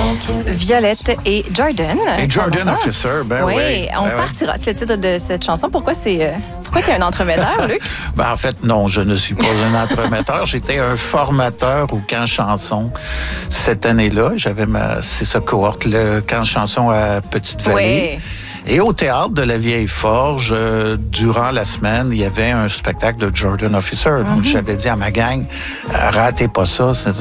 Violette et Jordan. Et Jordan Officer, ben oui. Oui, on partira. C'est le titre de cette chanson. Pourquoi tu es un entremetteur, Luc? Ben, en fait, non, je ne suis pas un entremetteur. J'étais un formateur au camp chanson cette année-là. J'avais c'est ça, cohorte, le camp chanson à Petite-Vallée. Oui. Et au théâtre de la Vieille Forge, durant la semaine, il y avait un spectacle de Jordan Officer. Donc, j'avais dit à ma gang, ratez pas ça, c'est